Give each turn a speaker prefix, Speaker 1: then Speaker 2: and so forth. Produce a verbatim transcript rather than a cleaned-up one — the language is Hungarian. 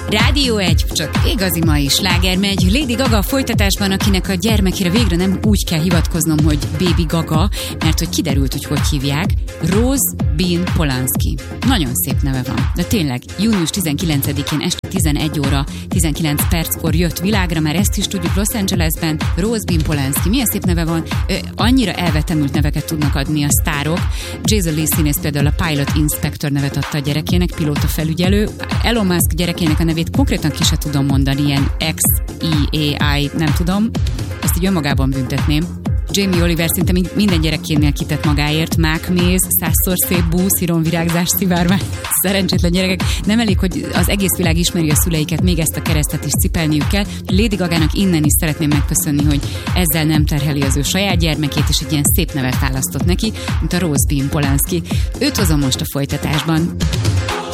Speaker 1: Rádió egy, csak igazi mai sláger megy. Lady Gaga a folytatásban, akinek a gyermekére végre nem úgy kell hivatkoznom, hogy Baby Gaga, mert hogy kiderült, hogy hogy hívják. Rose Bean Polanski. Nagyon szép neve van. De tényleg, június tizenkilencedikén este tizenegy óra tizenkilenc perckor jött világra, már ezt is tudjuk Los Angelesben. Rose Bean Polanski. Milyen szép neve van. Ö, annyira elvetemült neveket tudnak adni a sztárok. Jason Lee színész például a Pilot Inspector nevet adta a gyerekének, pilóta felügyelő. Elon Musk gyerekének a nevét konkrétan ki se tudom mondani, ilyen X I A I, nem tudom. Ezt így önmagában büntetném. Jamie Oliver szinte minden gyerekénél kitett magáért, mákméz, százszor szép bú, szíronvirágzás, szivárvány, szerencsétlen gyerekek. Nem elég, hogy az egész világ ismeri a szüleiket, még ezt a keresztet is cipelniük kell. Lady Gagának innen is szeretném megköszönni, hogy ezzel nem terheli az ő saját gyermekét, és egy ilyen szép nevet választott neki, mint a Rose Bean Polanski. Őt hozom most a folytatásban.